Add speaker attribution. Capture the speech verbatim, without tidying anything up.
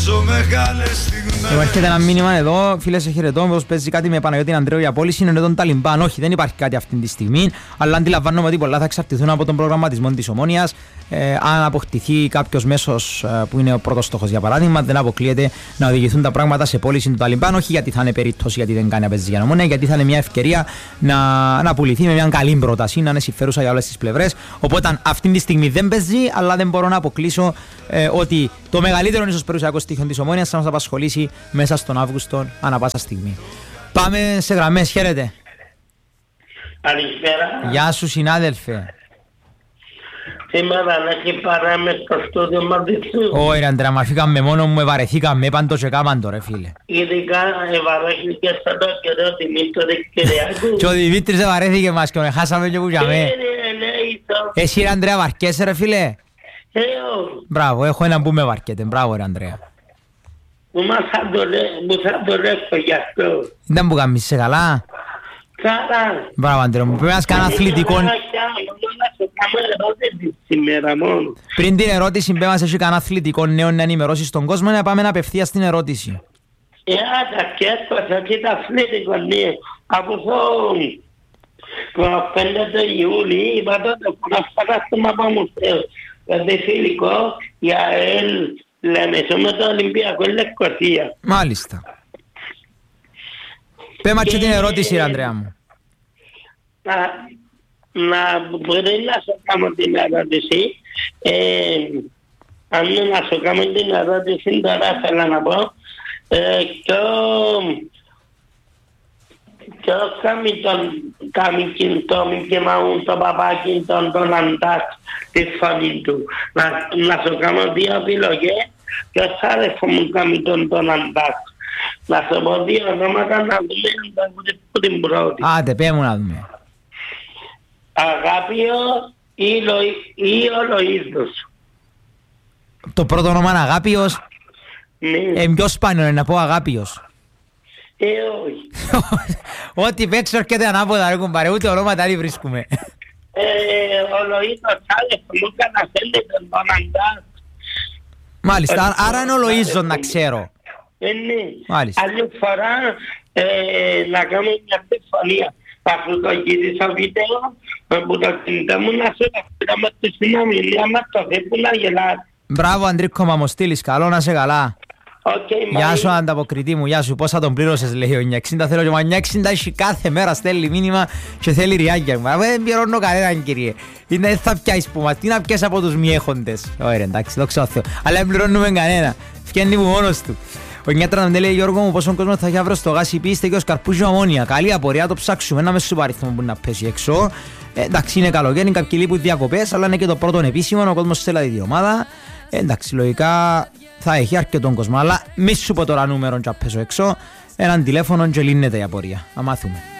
Speaker 1: Έρχεται ένα μήνυμα εδώ, φίλες, χαιρετώ. Μήπως παίζει κάτι με Παναγιώτη Ανδρέου η απόλυση είναι τον Ταλιμπάν. Όχι, δεν υπάρχει κάτι αυτή τη στιγμή. Αλλά αντιλαμβάνομαι ότι πολλά θα εξαρτηθούν από τον προγραμματισμό της Ομόνοιας. Ε, αν αποκτηθεί κάποιος μέσος ε, που είναι ο πρώτος στόχος, για παράδειγμα, δεν αποκλείεται να οδηγηθούν τα πράγματα σε πώληση του Ταλιμπάν. Όχι γιατί θα είναι περίπτωση, γιατί δεν κάνει απέζηση για Ομόνια, γιατί θα είναι μια ευκαιρία να, να πουληθεί με μια καλή πρόταση, να είναι συμφέρουσα για όλες τις πλευρές. Οπότε αυτή τη στιγμή δεν παίζει, αλλά δεν μπορώ να αποκλείσω ε, ότι το μεγαλύτερο ίσως περιουσιακό στοιχείο της Ομόνοιας θα μας απασχολήσει μέσα στον Αύγουστο ανά πάσα στιγμή. Πάμε σε γραμμές, χαίρετε.
Speaker 2: Καλησπέρα.
Speaker 1: Γεια σου, συνάδελφε.
Speaker 2: Σήμερα έχει παρά μες στο στούδιο μαζί σου.
Speaker 1: Όχι ρε Αντρέα, μα φύγαμε μόνο μου, ευαρεθήκαμε, πάντο και κάμαν τώρα φίλε.
Speaker 2: Ειδικά ευαρέθηκε στον το καιρό Δημήτρη Κυριάκου.
Speaker 1: Και ο Δημήτρης ευαρέθηκε μας και τον χάσαμε και που γιαμε. Εσύ ρε Αντρέα βαρκέσαι ρε φίλε.
Speaker 2: Ε,
Speaker 1: μπράβο, έχω έναν που με βαρκέται, μπράβο ρε Αντρέα.
Speaker 2: Που θα το ρέχω γι' αυτό.
Speaker 1: Δεν που κάνεις σε καλά.
Speaker 2: Καλά.
Speaker 1: Μπράβο Αντρέα μου, πρέπει να κάνω αθλητικό. Πριν την ερώτηση πρέπει να έχει κανένα αθλητικό νέο να ενημερώσεις τον κόσμο, να πάμε απευθείας στην ερώτηση.
Speaker 2: Ε, τα κέρδωσα και τα αθλητικό νέο. Από το πέντε Ιούλη είπα τότε που να σπαράσουμε από μουσείο. Δηλαδή φιλικό για ελ Λεμεσό με το Ολυμπιακό Λευκοσία.
Speaker 1: Μάλιστα. Πέμα και την ερώτηση ρε Ανδρέα μου.
Speaker 2: Να, να μπορεί να σου κάνω την ερώτηση. Ε, αν να σου κάνω την ερώτηση τώρα θέλω να πω. Ε, και και κάμει τον κάμει κινητόμι και μαούν το παπάκι τον τον αντάς τη φωνή του. Να, να σου κάνω δύο επιλογές και θα αρέσει μου κάμει τον τον αντάς. Να σου πω δύο ονόματα να δούμε από την πρώτη.
Speaker 1: Άντε πέ μου να δούμε.
Speaker 2: Αγάπιο ή, Λο, ή ο Λοΐζος.
Speaker 1: Το πρώτο όνομα είναι Αγάπιος.
Speaker 2: Ναι.
Speaker 1: Ε, πιο σπάνιο είναι να πω Αγάπιος.
Speaker 2: Ε, όχι.
Speaker 1: Ό,τι παίξω έρχεται ανάποδα ρε κουμπάρε, ούτε ονόματα δεν βρίσκουμε.
Speaker 2: Ε, ο Λοΐζος άλλες που μου καταφέρνει τον Παναντάς.
Speaker 1: Μάλιστα, άρα είναι ο Λοΐζος να ξέρω.
Speaker 2: Ε, ναι.
Speaker 1: Μάλιστα.
Speaker 2: Άλλη φορά ε, να κάνουμε μια συμφωνία. Αφού το γύρισα βίντεο, που το κινητό μου να σε καθήκαμε στη συνομιλία μας το θέτω να γελάσει.
Speaker 1: Μπράβο Αντρίκο, μα μου στείλεις, καλό να σε καλά.
Speaker 2: Okay,
Speaker 1: γεια σου ανταποκριτή μου, γεια σου, πόσα τον πλήρωσες λέει ο εννιά εξήντα, θέλω και ο εννιά εξήντα έχει κάθε μέρα στέλνει μήνυμα και θέλει ριάκια μου. Δεν πληρώνω κανέναν κύριε, δεν θα πιάσεις που μας, τι να πιάσεις από τους μη έχοντες. Ωραία εντάξει, δόξα τω Θεώ, αλλά δεν πληρώνουμε κανένα, φτιάχνει μου μόνος του. Ο εννιά τριάντα λέει Γιώργο μου πόσον κόσμο θα έχει αύριο στο γάσι πίστε και ο Σκαρπούζιο Ομόνια. Καλή απορία, το ψάξουμε, ένα μέσο παριθμό που να πέσει έξω. Ε, εντάξει είναι καλοκαίρι, κάποιοι λείπουν διακοπές, αλλά είναι και το πρώτο επίσημο, ο κόσμος θέλει τη ομάδα. Ε, εντάξει, λογικά θα έχει αρκετόν κόσμο, αλλά μη σου πω τώρα νούμερο και απέσω έξω, έναν τηλέφωνο και λύνεται η απορία. Να μάθουμε.